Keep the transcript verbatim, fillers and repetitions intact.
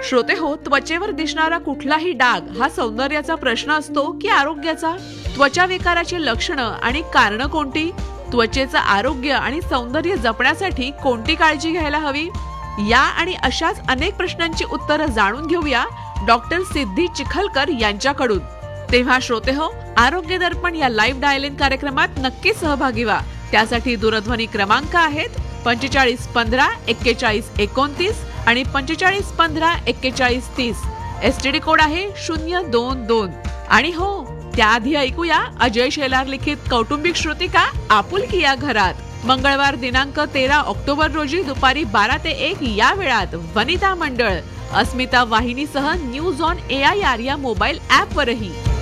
श्रोते हो, त्वचेवर दिसणारा कुठलाही डाग हा सौंदर्याचा प्रश्न असतो की आरोग्याचा? त्वचा विकाराची लक्षणं आणि कारणं कोणती? त्वचेचं आरोग्य आणि सौंदर्य जपण्यासाठी कोणती काळजी घ्यायला हवी? या आणि अशाच अनेक प्रश्नांची उत्तरं जाणून घेऊया डॉक्टर सिद्धी चिखलकर यांच्याकडून. तेव्हा श्रोते हो, आरोग्य दर्पण या लाईव्ह डायलिंग कार्यक्रमात नक्की सहभागी व्हा. त्यासाठी दूरध्वनी क्रमांक आहेत पंचेचाळीस पंधरा एक्केचाळीस एकोणतीस आणि पंचेचाळीस पंधरा एक्केचाळीस तीस. एसटीडी कोड आहे शून्य दोन दोन. आणि हो, त्याआधी ऐकूया अजय शेलार लिखित कौटुंबिक श्रुतिका आपुलकी या घरात. मंगळवार दिनांक तेरा ऑक्टोबर रोजी दुपारी बारा ते एक या वेळात वनिता मंडळ अस्मिता वाहिनीसह news on A I R या मोबाईल ऍप वरही.